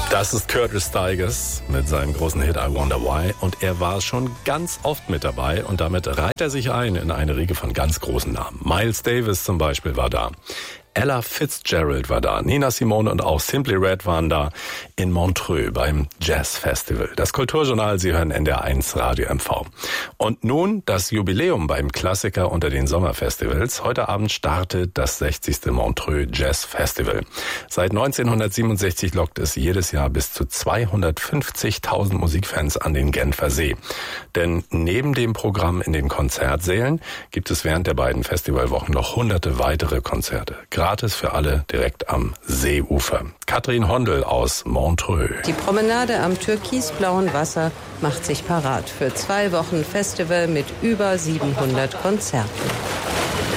Das ist Curtis Stigers mit seinem großen Hit I Wonder Why. Und er war schon ganz oft mit dabei und damit reiht er sich ein in eine Riege von ganz großen Namen. Miles Davis zum Beispiel war da. Ella Fitzgerald war da, Nina Simone und auch Simply Red waren da in Montreux beim Jazz Festival. Das Kulturjournal, Sie hören NDR1 Radio MV. Und nun das Jubiläum beim Klassiker unter den Sommerfestivals. Heute Abend startet das 60. Montreux Jazz Festival. Seit 1967 lockt es jedes Jahr bis zu 250.000 Musikfans an den Genfer See. Denn neben dem Programm in den Konzertsälen gibt es während der beiden Festivalwochen noch hunderte weitere Konzerte. Gratis für alle direkt am Seeufer. Katrin Hondel aus Montreux. Die Promenade am türkisblauen Wasser macht sich parat für 2 Wochen Festival mit über 700 Konzerten.